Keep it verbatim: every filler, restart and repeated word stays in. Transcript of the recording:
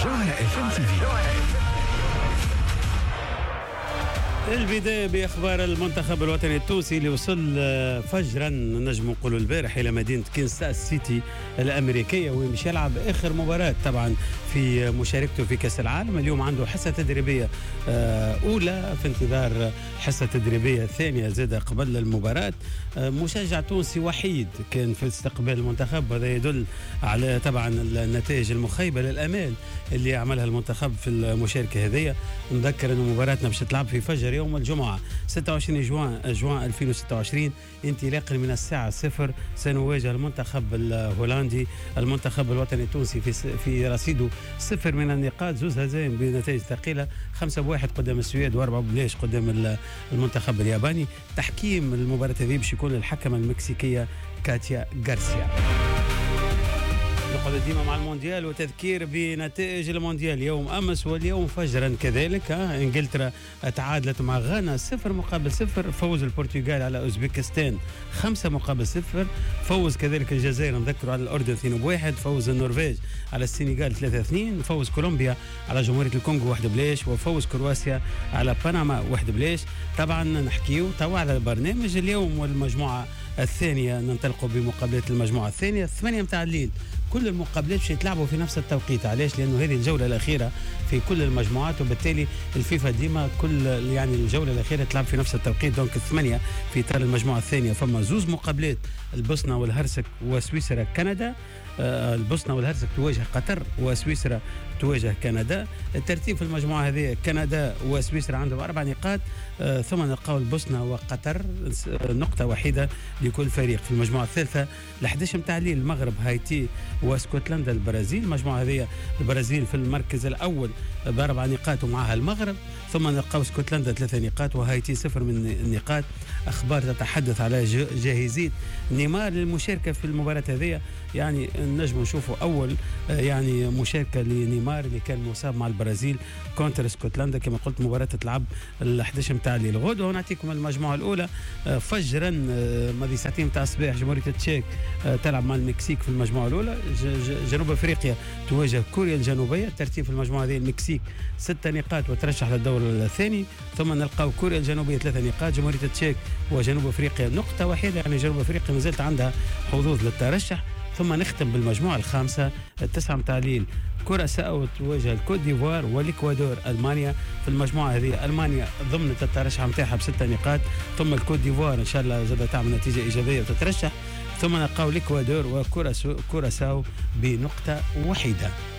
جوهرة اف ام تي في. البداية بأخبار المنتخب الوطني التونسي اللي وصل فجرا نجم نقولوا البارح إلى مدينة كنساس سيتي الأمريكية، وين باش يلعب آخر مباراة طبعا في مشاركته في كأس العالم. اليوم عنده حصة تدريبية أولى في انتظار حصة تدريبية ثانية زادة قبل المباراة. مشجع تونسي وحيد كان في استقبال المنتخب، وهذا يدل على طبعا النتائج المخيبة للأمال اللي عملها المنتخب في المشاركة هذه. نذكر أن مباراتنا باش تلعب في فجر يوم الجمعة ستة وعشرين جوان جوان ألفين وستة وعشرين انطلاقا من الساعة صفر. سنواجه المنتخب الهولندي. المنتخب الوطني التونسي في في رصيده صفر من النقاط، زوز هزائم بنتائج ثقيلة، خمسة بواحد قدام السويد وأربعة بلاش قدام المنتخب الياباني. تحكيم المباراة هذه باش يكون الحكمة المكسيكية كاتيا غارسيا. نقعد ديما مع المونديال وتذكير بنتائج المونديال يوم امس واليوم فجرا كذلك. ها انجلترا تعادلت مع غانا صفر مقابل صفر. فوز البرتغال على اوزبكستان خمسة مقابل صفر. فوز كذلك الجزائر نذكروا على الاردن اثنين بواحد. فوز النرويج على السنغال ثلاثة اثنين. فوز كولومبيا على جمهوريه الكونغو واحد بلاش. وفوز كرواتيا على بنما واحد بلاش. طبعا نحكيو توا على البرنامج اليوم والمجموعه الثانيه، ننطلقوا بمقابلات المجموعه الثانيه ثمانية متاع الليل. كل المقابلات باش يتلعبوا في نفس التوقيت. علاش؟ لانه هذه الجوله الاخيره في كل المجموعات، وبالتالي الفيفا ديما كل يعني الجوله الاخيره تلعب في نفس التوقيت. دونك الثمانيه في اطار المجموعه الثانيه فما زوز مقابلات، البوسنه والهرسك وسويسرا كندا. آه البوسنه والهرسك تواجه قطر وسويسرا تواجه كندا. الترتيب في المجموعه هذه كندا وسويسرا عندهم اربع نقاط، آه ثم نلقاو البوسنه وقطر نقطه وحيده لكل فريق. في المجموعه الثالثه ل حداش متاع الليل المغرب هايتي واسكتلندا البرازيل. المجموعه هذه البرازيل في المركز الاول باربع نقاط ومعها المغرب، ثم نلقاو اسكتلندا ثلاث نقاط وهايتي صفر من النقاط. اخبار تتحدث على جاهزيه نيمار للمشاركه في المباراه هذه، يعني نجم نشوفوا اول يعني مشاركه لنيمار اللي كان مصاب مع البرازيل كونتر اسكتلندا. كما قلت مباراه تلعب ال حداش متاع الليل غدوه. ونعطيكم المجموعه الاولى فجرا ماضي ساعتين متاع الصباح جمهوريه التشيك تلعب مع المكسيك في المجموعه الاولى. جنوب افريقيا تواجه كوريا الجنوبيه. الترتيب في المجموعه هذه المكسيك ستة نقاط وترشح للدور الثاني. ثم نلقاو كوريا الجنوبيه ثلاثة نقاط. جمهوريه التشيك وجنوب افريقيا نقطه واحده، يعني جنوب افريقيا ما زالت عندها حظوظ للترشح. ثم نختم بالمجموعه الخامسه التسعه متاع الليل كوراساو تواجه الكوت ديفوار والاكوادور المانيا. في المجموعه هذه المانيا ضمنت الترشح نتاعها بستة نقاط، ثم الكوت ديفوار ان شاء الله زاد تعمل نتيجه ايجابيه وتترشح. ثم نلقاو الاكوادور وكوراساو بنقطه وحيده.